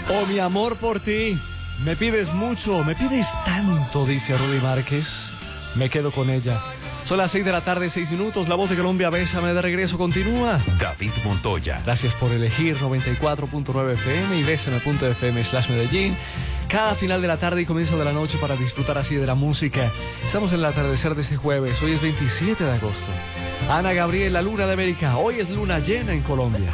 Oh, mi amor por ti. Me pides mucho, me pides tanto, dice Rudy Márquez. Me quedo con ella. Son las 6 de la tarde, 6 minutos. La Voz de Colombia, Bésame de regreso, continúa. David Montoya. Gracias por elegir 94.9 FM y bésame.fm/Medellín. Cada final de la tarde y comienzo de la noche para disfrutar así de la música. Estamos en el atardecer de este jueves. Hoy es 27 de agosto. Ana Gabriel, la luna de América. Hoy es luna llena en Colombia.